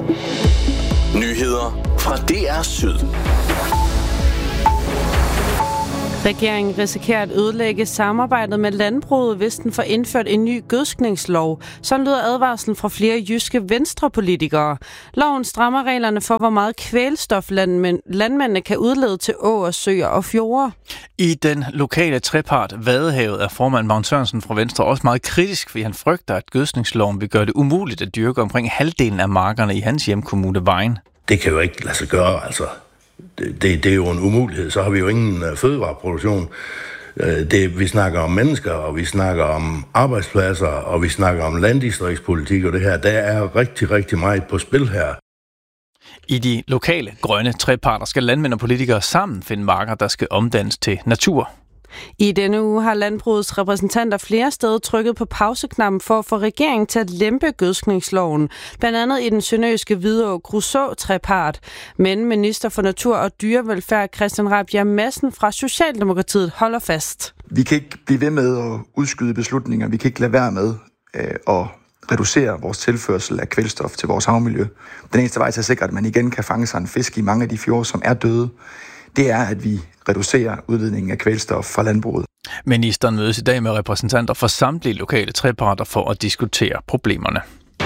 Nyheder fra DR Syd. Regeringen risikerer at ødelægge samarbejdet med landbruget, hvis den får indført en ny gødskningslov. Sådan lyder advarslen fra flere jyske venstrepolitikere. Loven strammer reglerne for, hvor meget kvælstof landmændene kan udlede til åer, søer og fjorde. I den lokale trepart Vadehavet er formand Magnus Sørensen fra Venstre også meget kritisk, fordi han frygter, at gødskningsloven vil gøre det umuligt at dyrke omkring halvdelen af markerne i hans hjemkommune Vejen. Det kan jo ikke lade sig gøre, altså. Det er jo en umulighed. Så har vi jo ingen fødevareproduktion. Vi snakker om mennesker, og vi snakker om arbejdspladser, og vi snakker om landdistriktspolitik, og det her. Der er rigtig, rigtig meget på spil her. I de lokale grønne treparter skal landmænd og politikere sammen finde marker, der skal omdannes til natur. I denne uge har landbrugets repræsentanter flere steder trykket på pauseknappen for at få regeringen til at lempe gødskningsloven, blandt andet i den sønderjyske Hvidovre-Kruså-trepart. Men minister for natur og dyrevelfærd Christian Rabjerg Madsen fra Socialdemokratiet holder fast. Vi kan ikke blive ved med at udskyde beslutninger. Vi kan ikke lade være med at reducere vores tilførsel af kvælstof til vores havmiljø. Den eneste vej til at sikre, at man igen kan fange sig en fisk i mange af de fjorde, som er døde, det er, at vi reducerer udledningen af kvælstof fra landbruget. Ministeren mødes i dag med repræsentanter for samtlige lokale treparter for at diskutere problemerne.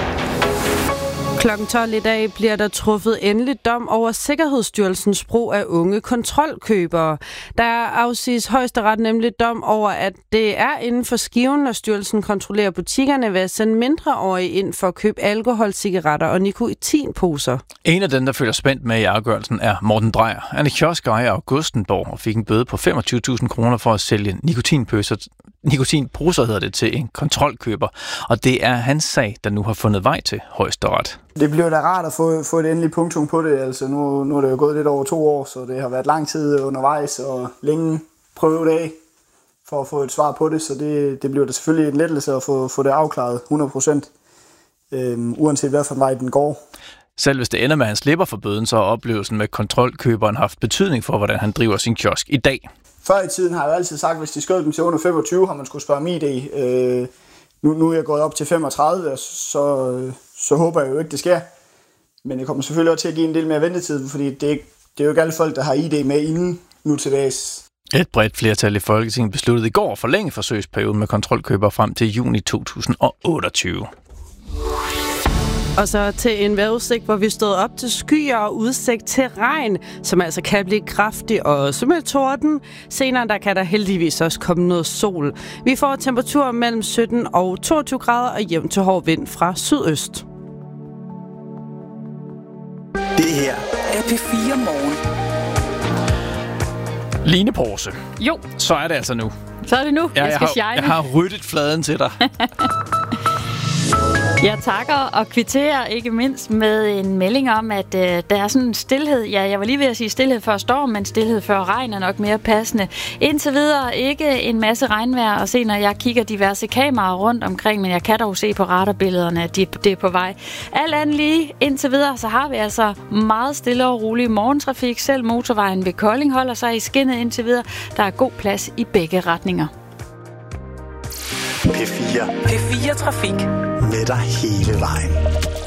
Klokken 12 i dag bliver der truffet endelig dom over Sikkerhedsstyrelsens brug af unge kontrolkøbere. Der afsiges Højesteret nemlig dom over, at det er inden for skiven, når styrelsen kontrollerer butikkerne ved at sende mindreårige ind for at købe alkohol, cigaretter og nikotinposer. En af dem, der følger spændt med i afgørelsen, er Morten Drejer. Han er kioskejer i Augustenborg og fik en bøde på 25.000 kroner for at sælge nikotinposer hedder det, til en kontrolkøber. Og det er hans sag, der nu har fundet vej til Højesteret. Det bliver da rart at få et endeligt punktum på det. Altså nu er det jo gået lidt over 2 år, så det har været lang tid undervejs og længe prøvet af for at få et svar på det. Så det bliver da selvfølgelig en lettelse at få det afklaret 100%, uanset hvad for en vej den går. Selv hvis det ender med, at han slipper for bøden, så har oplevelsen med kontrolkøberen haft betydning for, hvordan han driver sin kiosk i dag. Før i tiden har jeg altid sagt, at hvis de skød dem til under 25, har man skulle spørge mig ID. Nu er jeg gået op til 35, og så håber jeg jo ikke, det sker. Men det kommer selvfølgelig også til at give en del mere ventetid, fordi det er jo ikke alle folk, der har ID med inden nu til dags. Et bredt flertal i Folketinget besluttede i går at forlænge forsøgsperioden med kontrolkøber frem til juni 2028. Og så til en vejrudsigt, hvor vi stod op til skyer og udsigt til regn, som altså kan blive kraftig også med torden. Senere der kan der heldigvis også komme noget sol. Vi får temperaturer mellem 17 og 22 grader og jævn til hård vind fra sydøst. Det her er P4 Morgen. Line Porse. Jo. Så er det altså nu. Så er det nu. Jeg har ryddet fladen til dig. Jeg takker og kvitterer ikke mindst med en melding om, at der er sådan en stilhed. Ja, jeg var lige ved at sige stilhed før storm, men stilhed før regn er nok mere passende. Indtil videre ikke en masse regnvejr at se, når jeg kigger diverse kameraer rundt omkring, men jeg kan dog se på radarbillederne, at det er på vej. Alt andet lige indtil videre, så har vi altså meget stille og rolig morgentrafik. Selv motorvejen ved Kolding holder sig i skinnet indtil videre. Der er god plads i begge retninger. P4 Trafik. Med dig hele vejen.